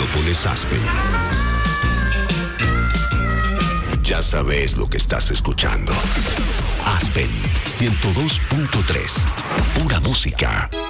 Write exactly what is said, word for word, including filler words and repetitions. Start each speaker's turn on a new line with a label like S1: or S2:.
S1: cuando pones Aspen. Ya sabes lo que estás escuchando. Aspen ciento dos punto tres. Pura música.